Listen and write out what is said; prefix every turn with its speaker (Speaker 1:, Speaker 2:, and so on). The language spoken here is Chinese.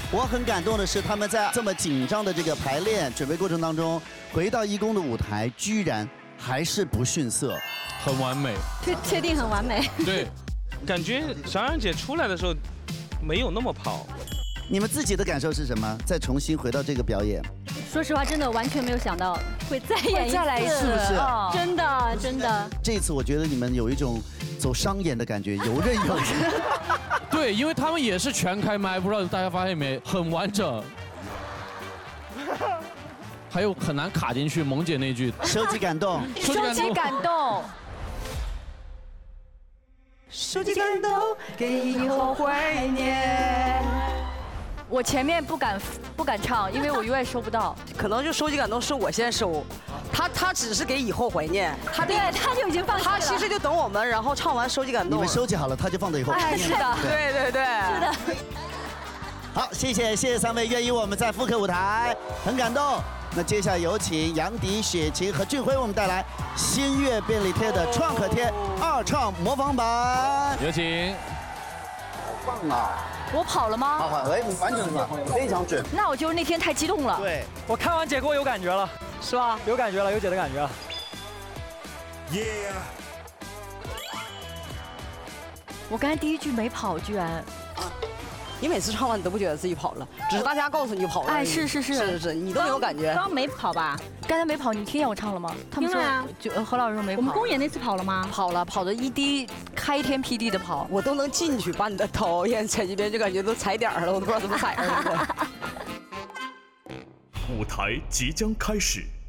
Speaker 1: 我很感动的是，他们在这么紧张的这个排练准备过程当中，回到一公的舞台，居然还是不逊色，
Speaker 2: 很完美。
Speaker 3: 确定很完美。
Speaker 2: 对，感觉小冉姐出来的时候没有那么跑。
Speaker 1: 你们自己的感受是什么？再重新回到这个表演，
Speaker 3: 说实话，真的完全没有想到会再演一次，
Speaker 4: 再来一次，
Speaker 1: 是不是？
Speaker 3: 真的真的。
Speaker 1: 这一次我觉得你们有一种走商演的感觉，游刃有余。
Speaker 2: 对，因为他们也是全开麦，不知道大家发现没，很完整。还有很难卡进去，萌姐那句
Speaker 1: 收集感动，
Speaker 4: 收集感动。收集感动，给以后怀念。我前面不敢唱，因为我永远收不到。
Speaker 5: 可能就收集感动是我先收，他只是给以后怀念，
Speaker 3: 他就已经放弃了。
Speaker 5: 他其实就等我们，然后唱完收集感动。
Speaker 1: 你们收集好了，他就放在以后。
Speaker 4: 哎，是的，
Speaker 5: 对对对，
Speaker 3: 是的。
Speaker 1: 好，谢谢3位愿意我们在复刻舞台，很感动。那接下来有请杨迪、雪晴和俊辉为我们带来新月便利贴的创可贴2创模仿版。
Speaker 2: 有请。
Speaker 1: 好棒啊！
Speaker 4: 我跑了吗？
Speaker 1: 好，哎，完全准，非常准。
Speaker 4: 那我就是那天太激动了。
Speaker 1: 对，
Speaker 6: 我看完姐给我有感觉了，
Speaker 5: 是吧？
Speaker 6: 有感觉了，有姐的感觉了。
Speaker 4: 我刚才第一句没跑，居然。
Speaker 5: 你每次唱完你都不觉得自己跑了，只是大家告诉你跑了。
Speaker 4: 哎，是，
Speaker 5: 你都没有感觉。
Speaker 3: 刚没跑吧？
Speaker 4: 刚才没跑，你听见我唱了吗？他们说就何老师说没跑。
Speaker 3: 我们公演那次跑了吗？
Speaker 4: 跑了，跑的一滴开天辟地的跑，
Speaker 5: 我都能进去把你的导演踩这边，就感觉都踩点儿了，我都不知道怎么踩上去的。
Speaker 7: 舞台即将开始。